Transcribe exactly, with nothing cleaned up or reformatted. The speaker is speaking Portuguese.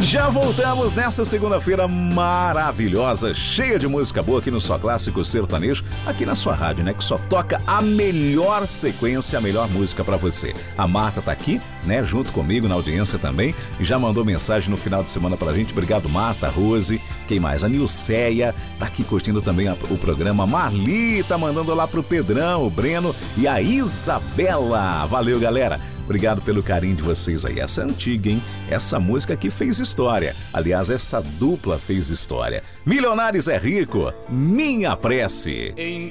Já voltamos nessa segunda-feira maravilhosa, cheia de música boa aqui no Só Clássico Sertanejo, aqui na sua rádio, né? Que só toca a melhor sequência, a melhor música pra você. A Marta tá aqui, né? Junto comigo na audiência também, e já mandou mensagem no final de semana pra gente. Obrigado, Marta, Rose. Quem mais? A Nilceia tá aqui curtindo também a, o programa. Marli tá mandando lá pro Pedrão, o Breno e a Isabela. Valeu, galera. Obrigado pelo carinho de vocês aí. Essa é antiga, hein? Essa música aqui fez história. Aliás, essa dupla fez história. Milionários é Rico, Minha Prece. Em